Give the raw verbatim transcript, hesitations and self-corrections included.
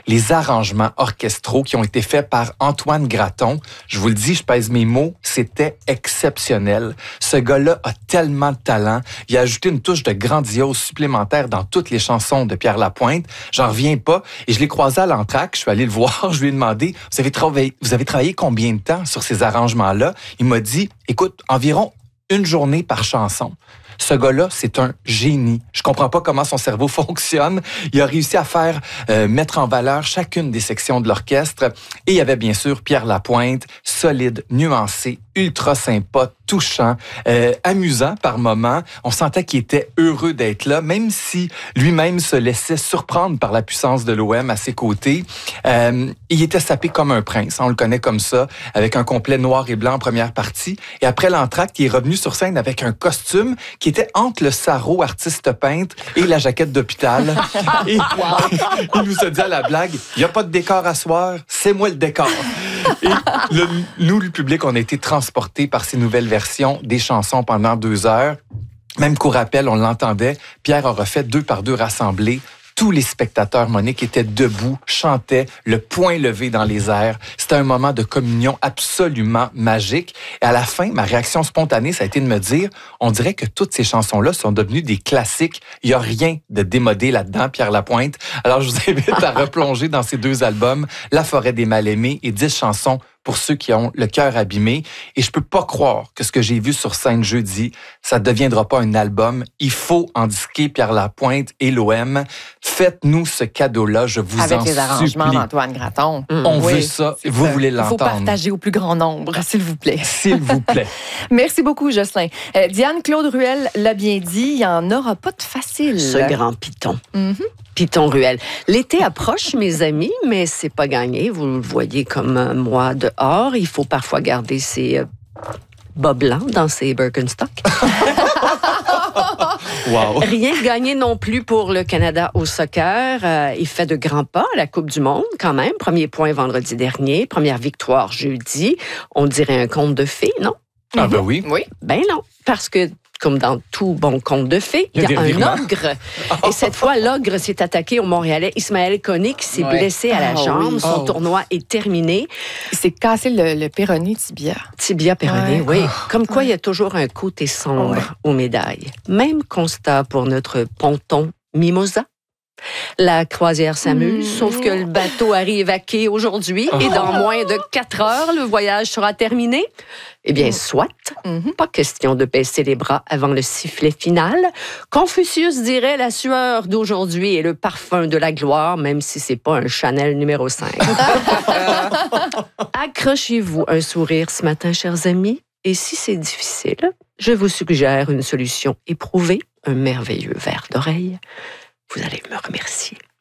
les arrangements orchestraux qui ont été faits par Antoine Graton. Je vous le dis, je pèse mes mots, c'était exceptionnel. Ce gars-là a tellement de talent. Il a ajouté une touche de grandiose supplémentaire dans toutes les chansons de Pierre Lapointe. J'en reviens pas. Et je l'ai croisé à l'entraque. Je suis allé le voir. Je lui ai demandé, vous avez travaillé, vous avez travaillé combien de temps sur ces arrangements-là? Il m'a dit, écoute, environ une journée par chanson. Ce gars-là, c'est un génie. Je comprends pas comment son cerveau fonctionne. Il a réussi à faire euh, mettre en valeur chacune des sections de l'orchestre. Et il y avait bien sûr Pierre Lapointe, solide, nuancé, ultra sympa, touchant, euh, amusant par moments. On sentait qu'il était heureux d'être là, même si lui-même se laissait surprendre par la puissance de l'O M à ses côtés. Euh, il était sapé comme un prince, on le connaît comme ça, avec un complet noir et blanc en première partie. Et après l'entracte, il est revenu sur scène avec un costume qui était entre le sarrau artiste peintre et la jaquette d'hôpital. Et il nous a dit à la blague, il n'y a pas de décor à soir, c'est moi le décor. Et le, nous, le public, on a été transportés par ces nouvelles versions des chansons pendant deux heures. Même qu'au rappel, on l'entendait, Pierre a refait deux par deux rassemblés. Tous les spectateurs, Monique, étaient debout, chantaient, le poing levé dans les airs. C'était un moment de communion absolument magique. Et à la fin, ma réaction spontanée, ça a été de me dire, on dirait que toutes ces chansons-là sont devenues des classiques. Il n'y a rien de démodé là-dedans, Pierre Lapointe. Alors, je vous invite à replonger dans ces deux albums, La forêt des mal-aimés et dix chansons pour ceux qui ont le cœur abîmé. Et je peux pas croire que ce que j'ai vu sur scène jeudi, ça ne deviendra pas un album. Il faut en disquer Pierre Lapointe et l'O M. Faites-nous ce cadeau-là, je vous Avec en les arrangements supplie. d'Antoine Graton. Mmh. On oui, veut ça. Vous ça. voulez Il faut l'entendre. partager au plus grand nombre, s'il vous plaît. S'il vous plaît. Merci beaucoup, Jocelyn. Euh, Diane-Claude Ruel l'a bien dit, il n'y en aura pas de facile. Ce grand piton. Mm-hmm. Piton Ruel. L'été approche, mes amis, mais c'est pas gagné. Vous le voyez comme moi dehors. Il faut parfois garder ses euh, bas blancs dans ses Birkenstock. Wow. Rien de gagné non plus pour le Canada au soccer. Euh, il fait de grands pas à la Coupe du Monde, quand même. Premier point vendredi dernier, première victoire jeudi. On dirait un conte de fées, non? Ah ben oui. Oui. Ben non, parce que comme dans tout bon conte de fées, il y a, y a un virements. ogre. Et cette fois, l'ogre s'est attaqué au Montréalais Ismaël Koné qui s'est ouais. blessé à la oh, jambe. Oui. Son oh. tournoi est terminé. Il s'est cassé le, le péroné tibia. Tibia péroné, ouais. oui. Comme quoi, il ouais. y a toujours un côté sombre ouais. aux médailles. Même constat pour notre ponton Mimosa. La croisière s'amuse, mmh. sauf que le bateau arrive à quai aujourd'hui oh. et dans moins de quatre heures, le voyage sera terminé. Eh bien, soit. Mmh. Pas question de baisser les bras avant le sifflet final. Confucius dirait la sueur d'aujourd'hui est le parfum de la gloire, même si c'est pas un Chanel numéro cinq. Accrochez-vous un sourire ce matin, chers amis. Et si c'est difficile, je vous suggère une solution éprouvée, un merveilleux verre d'oreille. Vous allez me remercier.